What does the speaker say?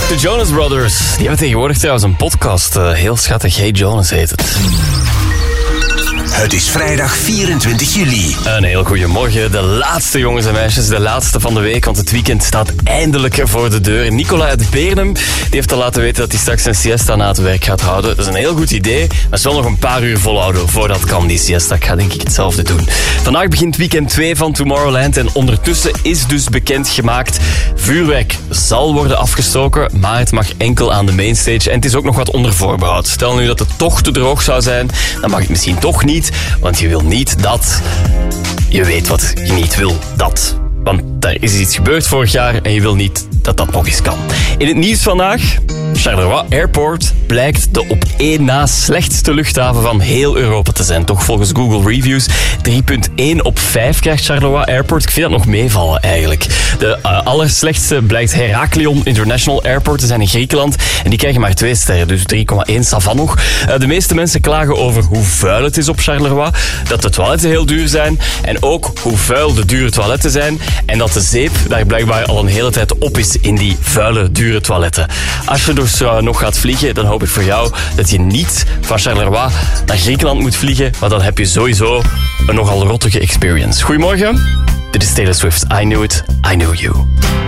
De Jonas Brothers, die hebben tegenwoordig trouwens een podcast. Heel schattig, Hey Jonas heet het. Het is vrijdag 24 juli. Een heel goede morgen. De laatste, jongens en meisjes. De laatste van de week, want het weekend staat eindelijk voor de deur. Nicola uit Beernem die heeft al laten weten dat hij straks een siesta na het werk gaat houden. Dat is een heel goed idee, maar zal nog een paar uur volhouden voordat kan, die siesta. Ik ga denk ik hetzelfde doen. Vandaag begint weekend 2 van Tomorrowland en ondertussen is dus bekendgemaakt: vuurwerk zal worden afgestoken, maar het mag enkel aan de mainstage en het is ook nog wat onder voorbehoud. Stel nu dat het toch te droog zou zijn, dan mag het misschien toch niet. Want je wil niet dat... Je weet wat je niet wil, dat. Want daar is iets gebeurd vorig jaar en je wil niet dat dat nog eens kan. In het nieuws vandaag... Charleroi Airport blijkt de op één na slechtste luchthaven van heel Europa te zijn. Toch volgens Google Reviews 3.1 op 5 krijgt Charleroi Airport. Ik vind dat nog meevallen eigenlijk. De allerslechtste blijkt Heraklion International Airport te zijn in Griekenland. En die krijgen maar 2 sterren, dus 3,1 savan nog. De meeste mensen klagen over hoe vuil het is op Charleroi. Dat de toiletten heel duur zijn. En ook hoe vuil de dure toiletten zijn. En dat de zeep daar blijkbaar al een hele tijd op is in die vuile, dure toiletten. Als je dus nog gaat vliegen, dan hoop ik voor jou dat je niet van Charleroi naar Griekenland moet vliegen, want dan heb je sowieso een nogal rottige experience. Goedemorgen, dit is Taylor Swift. I Knew It, I Knew You.